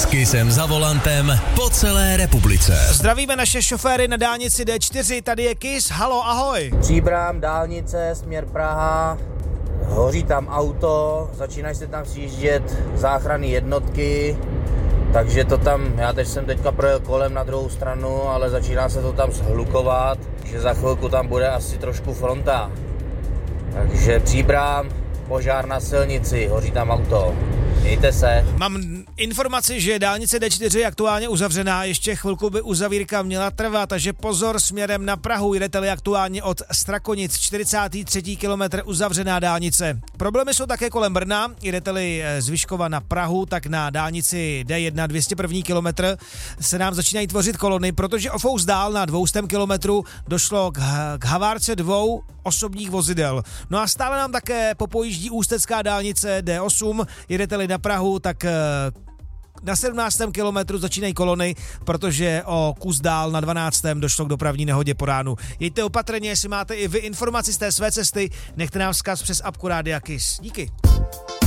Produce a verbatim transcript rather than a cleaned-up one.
Kisem za volantem po celé republice. Zdravíme naše šoféry na dálnici D čtyři, tady je Kiss, halo, ahoj. Příbram, dálnice, směr Praha, hoří tam auto, začínají se tam sjíždět záchranné jednotky, takže to tam, já teď jsem teďka projel kolem na druhou stranu, ale začíná se to tam shlukovat, že za chvilku tam bude asi trošku fronta. Takže Příbram, požár na silnici, hoří tam auto. Mějte se. Mám informaci, že dálnice D čtyři je aktuálně uzavřená, ještě chvilku by uzavírka měla trvat, takže pozor směrem na Prahu, jedete-li aktuálně od Strakonic, čtyřicátý třetí kilometr uzavřená dálnice. Problémy jsou také kolem Brna, jedete-li z Vyškova na Prahu, tak na dálnici D jedna dvě stě první kilometr se nám začínají tvořit kolony, protože o fous dál na dvě stě kilometrů došlo k, k havárce dvou osobních vozidel. No a stále nám také popojíždí ústecká dálnice D osm, jedete-li na Prahu, tak na sedmnáctém kilometru začínají kolony, protože o kus dál na dvanáctém došlo k dopravní nehodě po ránu. Jeďte opatrně, jestli máte i vy informaci z té své cesty, nechte nám vzkaz přes apku Rádia Kiss. Díky.